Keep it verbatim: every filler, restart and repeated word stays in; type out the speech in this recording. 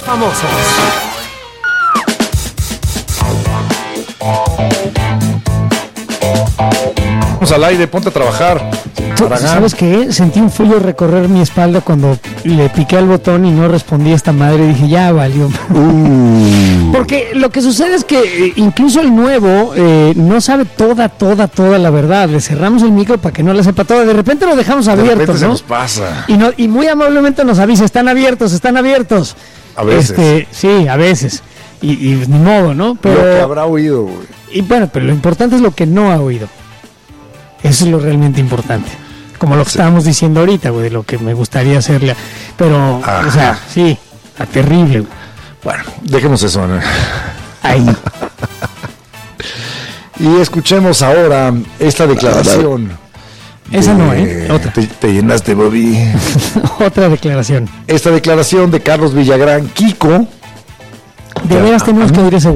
famosos. Vamos al aire, ponte a trabajar. ¿Sabes qué? Sentí un frío recorrer mi espalda cuando le piqué al botón y no respondí a esta madre. Dije, ya valió. Uh. Porque lo que sucede es que incluso el nuevo eh, no sabe toda, toda, toda la verdad. Le cerramos el micro para que no la sepa toda. De repente lo dejamos abierto, de repente ¿no? se nos pasa. Y, no, y muy amablemente nos avisa, están abiertos, están abiertos. A veces. Este, sí, a veces. Y, y ni modo, ¿no? Pero, lo que habrá oído, güey. Y bueno, pero lo importante es lo que no ha oído. Eso es lo realmente importante. Como lo que sí. estábamos diciendo ahorita, güey, de lo que me gustaría hacerle. Pero, ajá. O sea, sí, a terrible, güey. Bueno, dejemos eso, ¿no? Ahí. Y escuchemos ahora esta declaración. Esa de, no, ¿eh? Otra. Te, te llenaste, Bobby. Otra declaración. Esta declaración de Carlos Villagrán, Kiko. De veras tenemos que oír ese